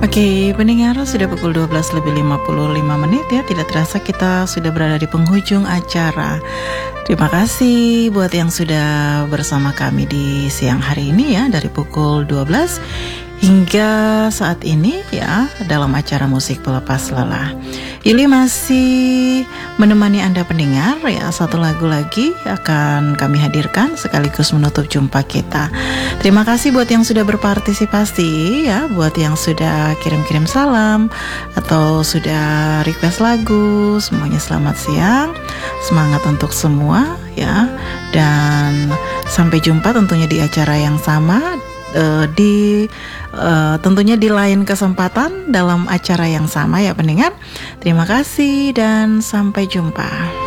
Oke, pendengar, sudah pukul 12 lebih 55 menit ya. Tidak terasa kita sudah berada di penghujung acara. Terima kasih buat yang sudah bersama kami di siang hari ini ya, dari pukul 12 hingga saat ini ya, dalam acara musik pelepas lelah. Ili masih menemani Anda pendengar ya. Satu lagu lagi akan kami hadirkan sekaligus menutup jumpa kita. Terima kasih buat yang sudah berpartisipasi ya, buat yang sudah kirim-kirim salam atau sudah request lagu. Semuanya selamat siang, semangat untuk semua ya, dan sampai jumpa tentunya di acara yang sama, tentunya di lain kesempatan dalam acara yang sama ya pendengar. Terima kasih dan sampai jumpa.